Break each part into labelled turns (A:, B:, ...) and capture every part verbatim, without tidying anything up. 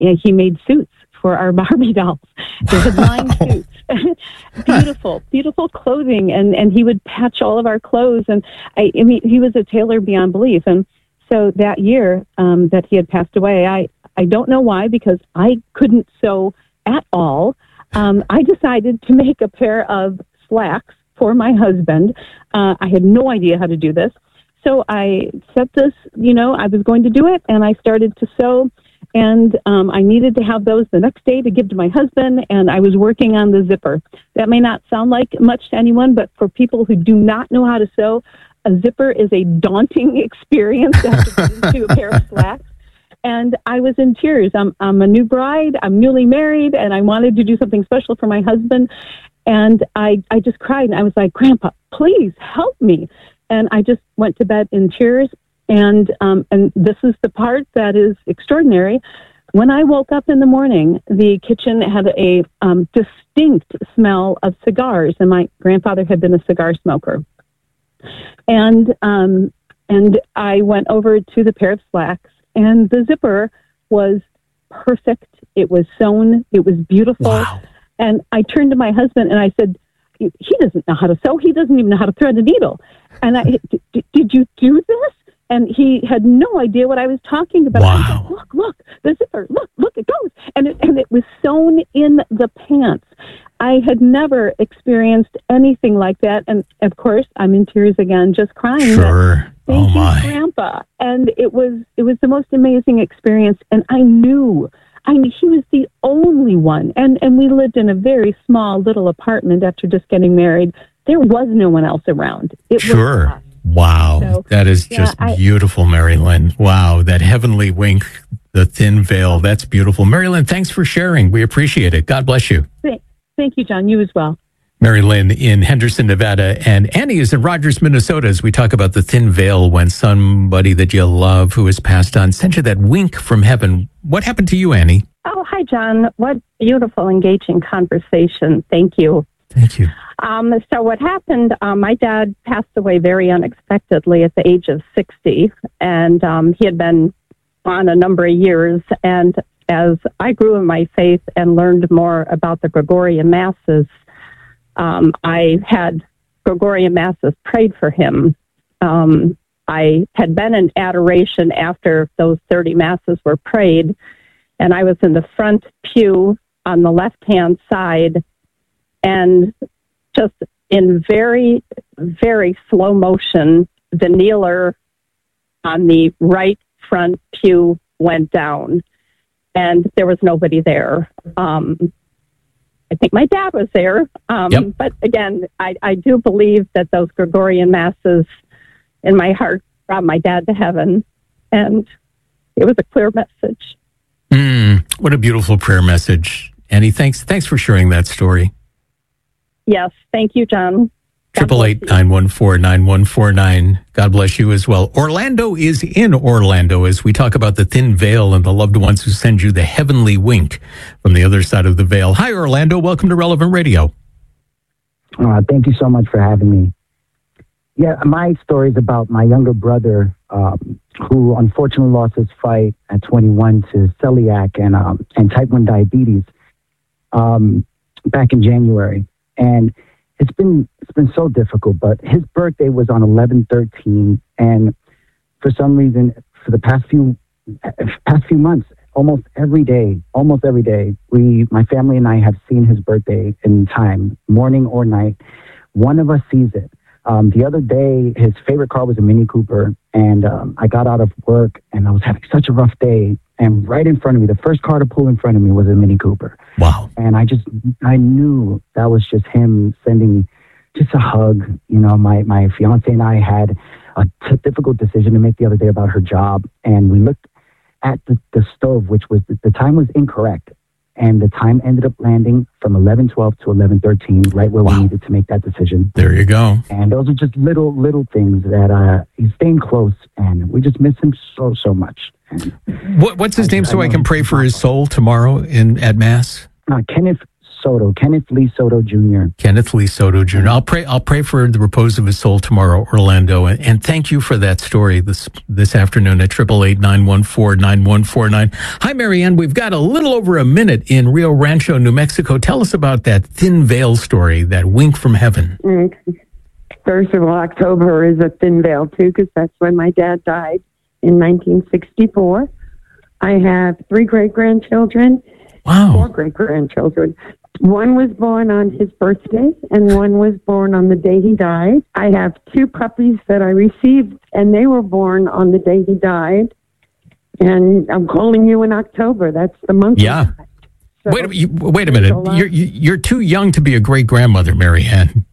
A: he made suits for our Barbie dolls. They had lined suits. beautiful, beautiful clothing. And, and he would patch all of our clothes. And I, I mean, he was a tailor beyond belief. And so that year um, that he had passed away, I, I don't know why, because I couldn't sew at all. Um, I decided to make a pair of slacks for my husband. Uh, I had no idea how to do this. So I set this, you know, I was going to do it, and I started to sew. And um, I needed to have those the next day to give to my husband, and I was working on the zipper. That may not sound like much to anyone, but for people who do not know how to sew, a zipper is a daunting experience to have to put into a pair of slacks. And I was in tears. I'm, I'm a new bride, I'm newly married, and I wanted to do something special for my husband. And I, I just cried, and I was like, Grandpa, please help me. And I just went to bed in tears. And um, and this is the part that is extraordinary. When I woke up in the morning, the kitchen had a um, distinct smell of cigars, and my grandfather had been a cigar smoker. And um, and I went over to the pair of slacks, and the zipper was perfect. It was sewn. It was beautiful.
B: Wow.
A: And I turned to my husband, and I said, he doesn't know how to sew. He doesn't even know how to thread a needle. And I, did you do this? And he had no idea what I was talking about.
B: Wow.
A: I said, look, look, the zipper, look, look, it goes. And it, and it was sewn in the pants. I had never experienced anything like that. And, of course, I'm in tears again, just crying.
B: Sure.
A: Thank
B: oh,
A: you,
B: my.
A: Grandpa. And it was it was the most amazing experience. And I knew, I knew he was the only one. And, and we lived in a very small little apartment after just getting married. There was no one else around. It
B: Sure.
A: was us.
B: Wow.
A: So,
B: that is
A: yeah,
B: just
A: I,
B: beautiful, Mary Lynn. Wow. That heavenly wink, the thin veil. That's beautiful. Mary Lynn, thanks for sharing. We appreciate it. God bless you.
A: Thank, thank you, John. You as well.
B: Mary Lynn in Henderson, Nevada, and Annie is in Rogers, Minnesota, as we talk about the thin veil when somebody that you love who has passed on sent you that wink from heaven. What happened to you, Annie?
C: Oh, hi, John. What beautiful, engaging conversation. Thank you.
B: Thank you.
C: Um, so what happened, um, my dad passed away very unexpectedly at the age of sixty, and um, he had been on a number of years. And as I grew in my faith and learned more about the Gregorian Masses, um, I had Gregorian Masses prayed for him. Um, I had been in adoration after those thirty Masses were prayed, and I was in the front pew on the left-hand side, and just in very, very slow motion, the kneeler on the right front pew went down, and there was nobody there. Um, I think my dad was there. Um,
B: Yep.
C: But again, I, I do believe that those Gregorian Masses in my heart brought my dad to heaven, and it was a clear message.
B: Mm, what a beautiful prayer message. Annie, thanks, thanks for sharing that story.
C: Yes. Thank you, John.
B: Triple eight nine one four nine one four nine. God bless you as well. Orlando is in Orlando as we talk about the thin veil and the loved ones who send you the heavenly wink from the other side of the veil. Hi, Orlando. Welcome to Relevant Radio.
D: Uh, thank you so much for having me. Yeah, my story is about my younger brother, um, who unfortunately lost his fight at twenty-one to celiac and um, and type one diabetes um, back in January. And it's been it's been so difficult, but his birthday was on eleven thirteen, and for some reason, for the past few past few months, almost every day, almost every day, we, my family and I, have seen his birthday in time, morning or night. One of us sees it. Um, the other day, his favorite car was a Mini Cooper, and um, I got out of work, and I was having such a rough day, and right in front of me, the first car to pull in front of me was a Mini Cooper.
B: Wow.
D: And I just, I knew that was just him sending just a hug. You know, my, my fiance and I had a t- difficult decision to make the other day about her job, and we looked at the, the stove, which was, the, the time was incorrect. And the time ended up landing from eleven twelve to eleven thirteen, right where wow. we needed to make that decision.
B: There you go.
D: And those are just little, little things that uh, he's staying close, and we just miss him so, so much.
B: What, what's his I, name so I, I can pray for his soul tomorrow in at Mass?
D: Uh, Kenneth Soto, Kenneth Lee Soto Junior
B: Kenneth Lee Soto Junior I'll pray. I'll pray for the repose of his soul tomorrow, Orlando, and, and thank you for that story this this afternoon at triple eight nine one four nine one four nine. Hi, Marianne. We've got a little over a minute in Rio Rancho, New Mexico. Tell us about that thin veil story, that wink from heaven.
E: Okay. First of all, October is a thin veil too, because that's when my dad died in nineteen sixty-four. I have three great grandchildren.
B: Wow.
E: Four great grandchildren. One was born on his birthday, and one was born on the day he died. I have two puppies that I received, and they were born on the day he died. And I'm calling you in October. That's the month.
B: Yeah. So wait, you, wait a minute. A you're you're too young to be a great grandmother, Marianne.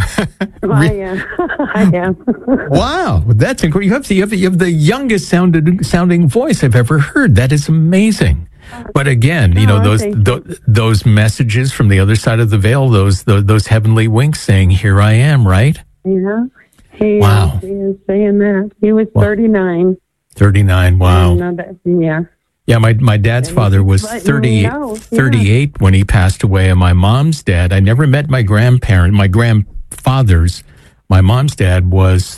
E: I am. I am.
B: Wow, that's incredible. You have the you have the, you have the youngest sounded sounding voice I've ever heard. That is amazing. But again, you know,
E: oh,
B: those th- those messages from the other side of the veil, those those, those heavenly winks saying, "Here I am," right?
E: Yeah. He,
B: wow.
E: He is saying that. He was thirty-nine.
B: thirty-nine, wow.
E: Another, yeah.
B: Yeah, my, my dad's and father was thirty, know, yeah. thirty-eight when he passed away, and my mom's dad, I never met my grandparent, my grandfathers. My mom's dad was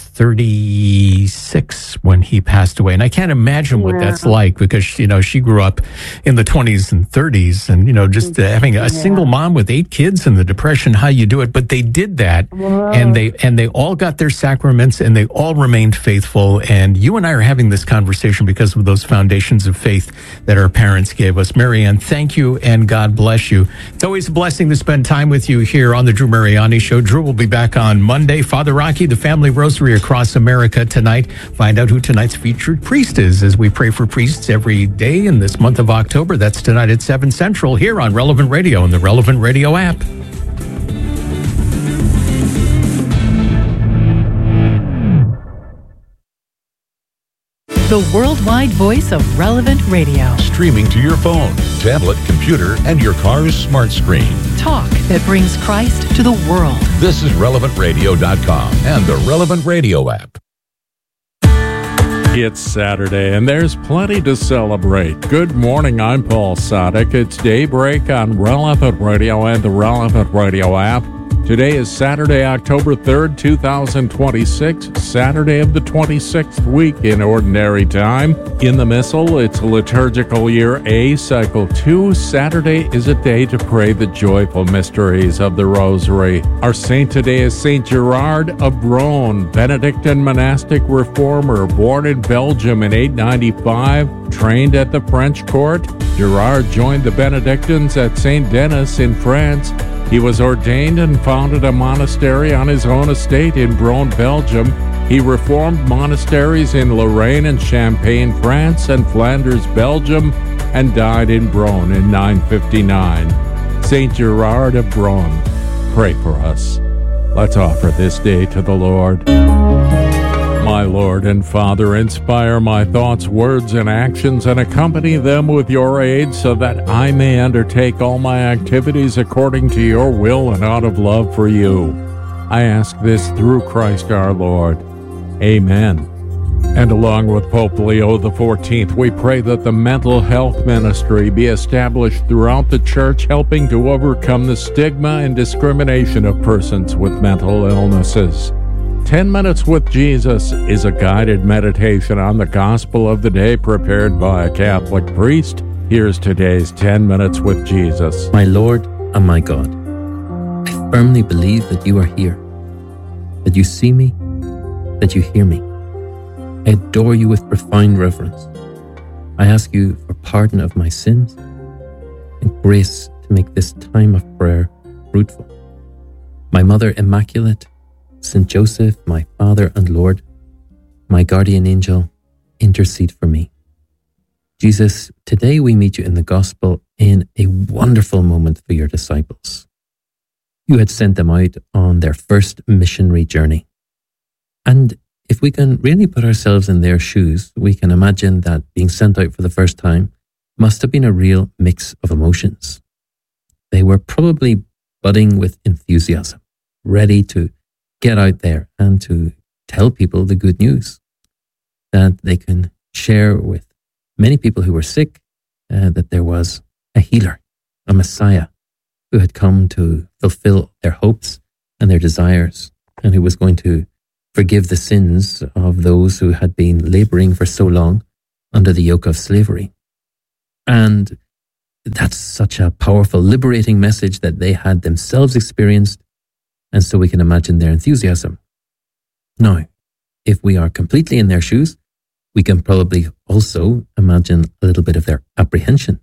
B: thirty-six when he passed away. And I can't imagine what yeah. that's like because, you know, she grew up in the twenties and thirties and, you know, just uh, having a yeah. single mom with eight kids in the Depression, how you do it. But they did that Whoa. and they and they all got their sacraments and they all remained faithful. And you and I are having this conversation because of those foundations of faith that our parents gave us. Marianne, thank you and God bless you. It's always a blessing to spend time with you here on the Drew Mariani Show. Drew will be back on Monday. Father Rocky, the Family Rosary across America tonight. Find out who tonight's featured priest is as we pray for priests every day in this month of October. That's tonight at seven Central here on Relevant Radio and the Relevant Radio app.
F: The worldwide voice of Relevant Radio.
G: Streaming to your phone, tablet, computer, and your car's smart screen.
F: Talk that brings Christ to the world.
G: This is relevant radio dot com and the Relevant Radio app.
H: It's Saturday, and there's plenty to celebrate. Good morning, I'm Paul Sadek. It's Daybreak on Relevant Radio and the Relevant Radio app. Today is Saturday, October third, two thousand twenty-six, Saturday of the twenty-sixth week in Ordinary Time. In the Missal, it's liturgical year A, cycle two. Saturday is a day to pray the joyful mysteries of the Rosary. Our saint today is Saint Gerard of Bron, Benedictine monastic reformer, born in Belgium in eight ninety-five, trained at the French court. Gerard joined the Benedictines at Saint Denis in France. He was ordained and founded a monastery on his own estate in Bron, Belgium. He reformed monasteries in Lorraine and Champagne, France, and Flanders, Belgium, and died in Bron in nine fifty-nine. Saint Gerard of Bron, pray for us. Let's offer this day to the Lord. My Lord and Father, inspire my thoughts, words, and actions, and accompany them with your aid so that I may undertake all my activities according to your will and out of love for you. I ask this through Christ our Lord. Amen. And along with Pope Leo the fourteenth, we pray that the mental health ministry be established throughout the Church, helping to overcome the stigma and discrimination of persons with mental illnesses. Ten Minutes with Jesus is a guided meditation on the gospel of the day prepared by a Catholic priest. Here's today's Ten Minutes with Jesus.
I: My Lord and my God, I firmly believe that you are here, that you see me, that you hear me. I adore you with profound reverence. I ask you for pardon of my sins and grace to make this time of prayer fruitful. My Mother Immaculate, Saint Joseph, my Father and Lord, my guardian angel, intercede for me. Jesus, today we meet you in the gospel in a wonderful moment for your disciples. You had sent them out on their first missionary journey. And if we can really put ourselves in their shoes, we can imagine that being sent out for the first time must have been a real mix of emotions. They were probably budding with enthusiasm, ready to get out there and to tell people the good news, that they can share with many people who were sick uh, that there was a healer, a Messiah, who had come to fulfill their hopes and their desires, and who was going to forgive the sins of those who had been laboring for so long under the yoke of slavery. And that's such a powerful, liberating message that they had themselves experienced, and so we can imagine their enthusiasm. Now, if we are completely in their shoes, we can probably also imagine a little bit of their apprehension.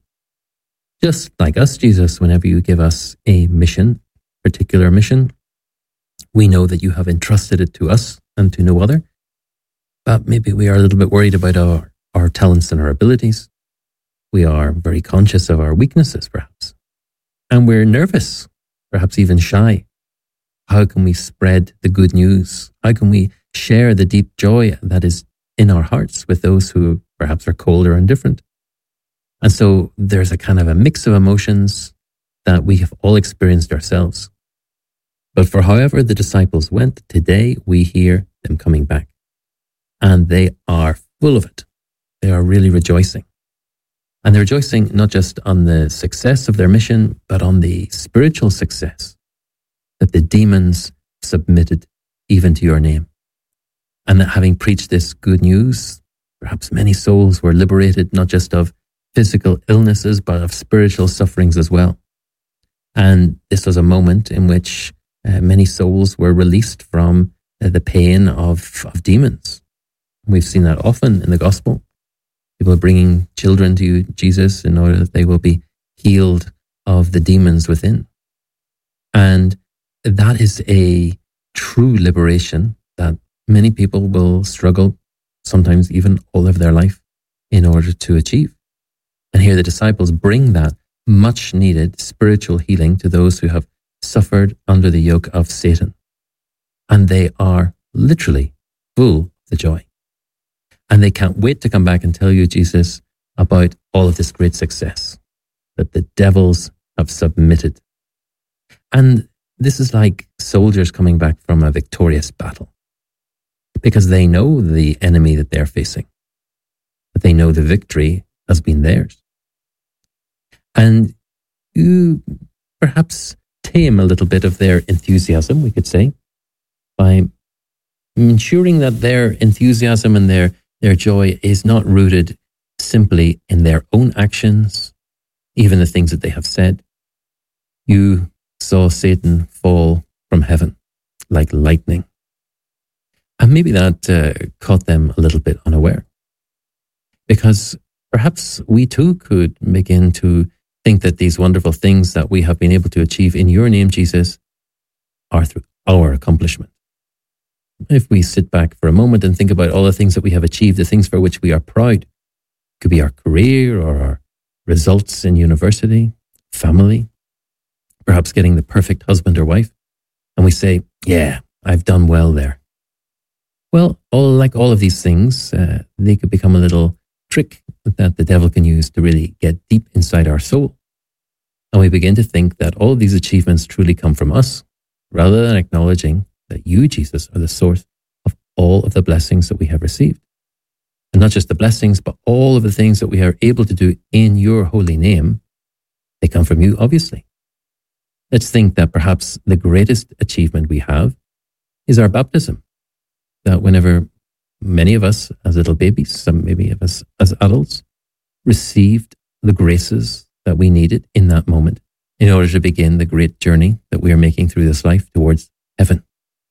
I: Just like us, Jesus, whenever you give us a mission, particular mission, we know that you have entrusted it to us and to no other, but maybe we are a little bit worried about our, our talents and our abilities. We are very conscious of our weaknesses, perhaps, and we're nervous, perhaps even shy. How can we spread the good news? How can we share the deep joy that is in our hearts with those who perhaps are cold or indifferent? And so there's a kind of a mix of emotions that we have all experienced ourselves. But for however the disciples went, today we hear them coming back. And they are full of it. They are really rejoicing. And they're rejoicing not just on the success of their mission, but on the spiritual success, that the demons submitted even to your name. And that having preached this good news, perhaps many souls were liberated, not just of physical illnesses, but of spiritual sufferings as well. And this was a moment in which uh, many souls were released from uh, the pain of, of demons. We've seen that often in the gospel. People bringing children to Jesus in order that they will be healed of the demons within. And that is a true liberation that many people will struggle, sometimes even all of their life, in order to achieve. And here the disciples bring that much needed spiritual healing to those who have suffered under the yoke of Satan. And they are literally full of the joy. And they can't wait to come back and tell you, Jesus, about all of this great success, that the devils have submitted. And this is like soldiers coming back from a victorious battle, because they know the enemy that they're facing, but they know the victory has been theirs. And you perhaps tame a little bit of their enthusiasm, we could say, by ensuring that their enthusiasm and their, their joy is not rooted simply in their own actions, even the things that they have said. You saw Satan fall from heaven like lightning. And maybe that uh, caught them a little bit unaware. Because perhaps we too could begin to think that these wonderful things that we have been able to achieve in your name, Jesus, are through our accomplishment. If we sit back for a moment and think about all the things that we have achieved, the things for which we are proud, it could be our career or our results in university, family, perhaps getting the perfect husband or wife, and we say, yeah, I've done well there. Well, all like all of these things, uh, they could become a little trick that the devil can use to really get deep inside our soul. And we begin to think that all of these achievements truly come from us, rather than acknowledging that you, Jesus, are the source of all of the blessings that we have received. And not just the blessings, but all of the things that we are able to do in your holy name, they come from you, obviously. Let's think that perhaps the greatest achievement we have is our baptism. That whenever many of us as little babies, some maybe of us as adults, received the graces that we needed in that moment in order to begin the great journey that we are making through this life towards heaven.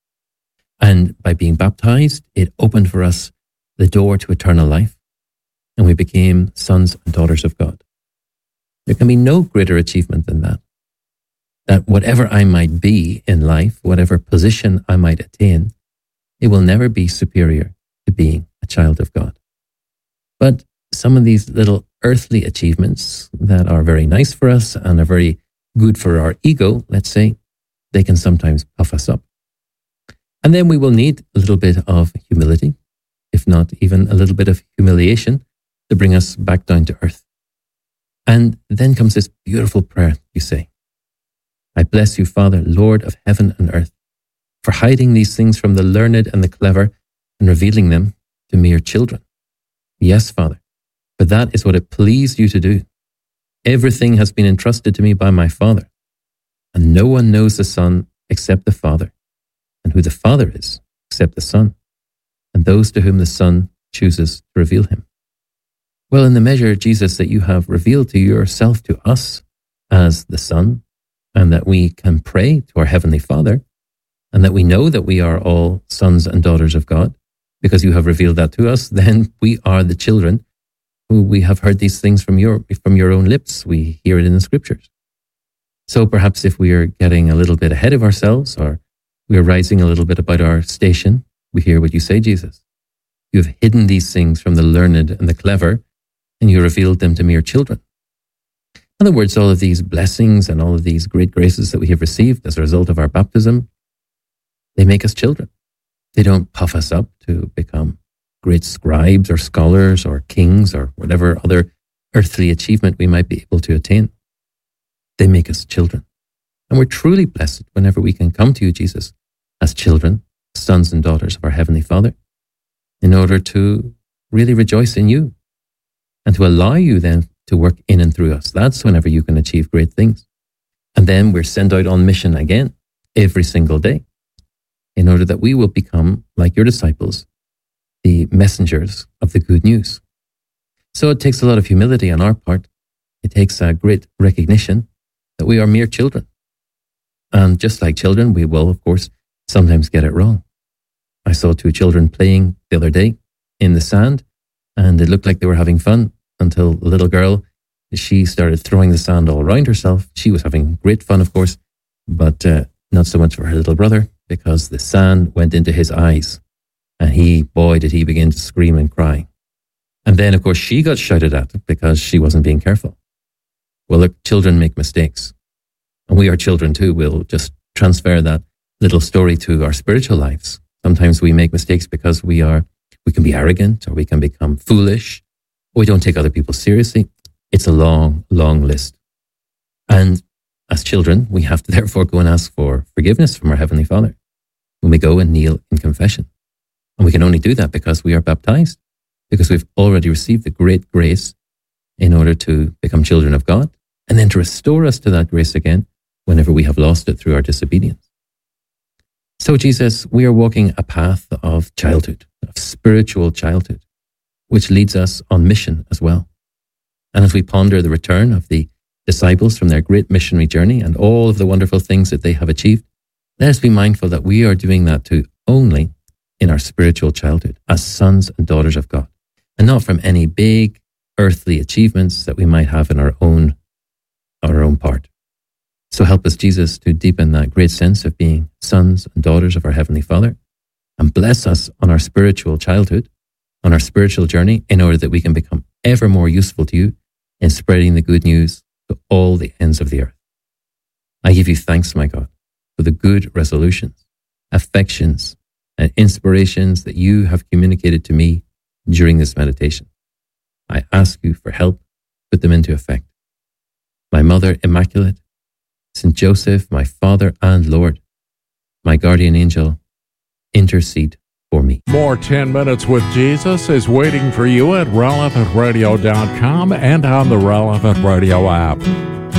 I: And by being baptized, it opened for us the door to eternal life, and we became sons and daughters of God. There can be no greater achievement than that. That whatever I might be in life, whatever position I might attain, it will never be superior to being a child of God. But some of these little earthly achievements that are very nice for us and are very good for our ego, let's say, they can sometimes puff us up. And then we will need a little bit of humility, if not even a little bit of humiliation, to bring us back down to earth. And then comes this beautiful prayer you say, I bless you, Father, Lord of heaven and earth, for hiding these things from the learned and the clever and revealing them to mere children. Yes, Father, for that is what it pleased you to do. Everything has been entrusted to me by my Father. And no one knows the Son except the Father, and who the Father is except the Son, and those to whom the Son chooses to reveal him. Well, in the measure, Jesus, that you have revealed to yourself to us as the Son, and that we can pray to our Heavenly Father, and that we know that we are all sons and daughters of God, because you have revealed that to us, then we are the children who we have heard these things from your, from your own lips. We hear it in the Scriptures. So perhaps if we are getting a little bit ahead of ourselves, or we are rising a little bit about our station, we hear what you say, Jesus. You have hidden these things from the learned and the clever, and you revealed them to mere children. In other words, all of these blessings and all of these great graces that we have received as a result of our baptism, they make us children. They don't puff us up to become great scribes or scholars or kings or whatever other earthly achievement we might be able to attain. They make us children. And we're truly blessed whenever we can come to you, Jesus, as children, sons and daughters of our Heavenly Father, in order to really rejoice in you and to allow you then to work in and through us. That's whenever you can achieve great things. And then we're sent out on mission again every single day in order that we will become, like your disciples, the messengers of the good news. So it takes a lot of humility on our part. It takes a great recognition that we are mere children. And just like children, we will, of course, sometimes get it wrong. I saw two children playing the other day in the sand, and it looked like they were having fun until the little girl, she started throwing the sand all around herself. She was having great fun, of course, but uh, not so much for her little brother, because the sand went into his eyes. And he, boy, did he begin to scream and cry. And then, of course, she got shouted at because she wasn't being careful. Well, look, children make mistakes. And we are children too. We'll just transfer that little story to our spiritual lives. Sometimes we make mistakes because we are, we can be arrogant, or we can become foolish, or we don't take other people seriously. It's a long, long list. And as children, we have to therefore go and ask for forgiveness from our Heavenly Father when we go and kneel in confession. And we can only do that because we are baptized, because we've already received the great grace in order to become children of God, and then to restore us to that grace again whenever we have lost it through our disobedience. So Jesus, we are walking a path of childhood, of spiritual childhood, which leads us on mission as well. And as we ponder the return of the disciples from their great missionary journey and all of the wonderful things that they have achieved, let us be mindful that we are doing that too only in our spiritual childhood as sons and daughters of God, and not from any big earthly achievements that we might have in our own, our own part. So help us, Jesus, to deepen that great sense of being sons and daughters of our Heavenly Father, and bless us on our spiritual childhood, on our spiritual journey, in order that we can become ever more useful to you in spreading the good news to all the ends of the earth. I give you thanks, my God, for the good resolutions, affections, and inspirations that you have communicated to me during this meditation. I ask you for help to put them into effect. My Mother Immaculate, Saint Joseph, my Father and Lord, my guardian angel, intercede for me.
H: More ten minutes with Jesus is waiting for you at relevant radio dot com and on the Relevant Radio app.